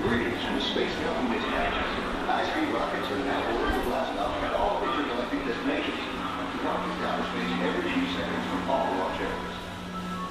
Greetings from the Space Mountain Dispatch. High-speed rockets are now